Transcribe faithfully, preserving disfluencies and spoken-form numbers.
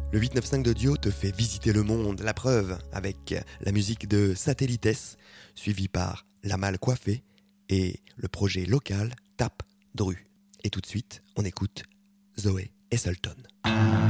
Le huit neuf cinq de Dio te fait visiter le monde, la preuve, avec la musique de Satellites, suivie par La Mal Coiffée et le projet local Tape Dru. Et tout de suite, on écoute Zoé et Sultan.